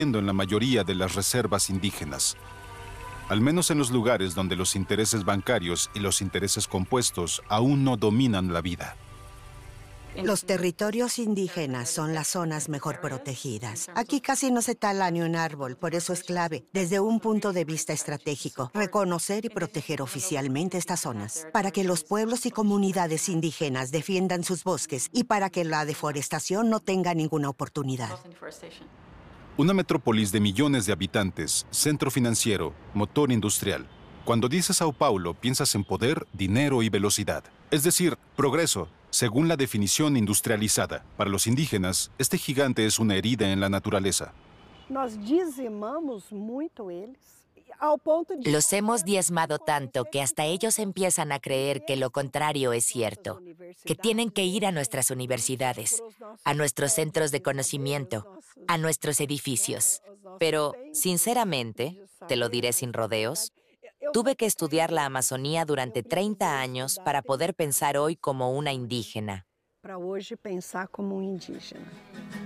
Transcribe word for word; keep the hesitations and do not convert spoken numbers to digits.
en la mayoría de las reservas indígenas, al menos en los lugares donde los intereses bancarios y los intereses compuestos aún no dominan la vida. Los territorios indígenas son las zonas mejor protegidas. Aquí casi no se tala ni un árbol, por eso es clave, desde un punto de vista estratégico, reconocer y proteger oficialmente estas zonas, para que los pueblos y comunidades indígenas defiendan sus bosques y para que la deforestación no tenga ninguna oportunidad. Una metrópolis de millones de habitantes, centro financiero, motor industrial. Cuando dices Sao Paulo, piensas en poder, dinero y velocidad. Es decir, progreso, según la definición industrializada. Para los indígenas, este gigante es una herida en la naturaleza. Los hemos diezmado tanto que hasta ellos empiezan a creer que lo contrario es cierto, que tienen que ir a nuestras universidades, a nuestros centros de conocimiento, a nuestros edificios. Pero, sinceramente, te lo diré sin rodeos, tuve que estudiar la Amazonía durante treinta años para poder pensar hoy como una indígena. Para hoje pensar como um indígena.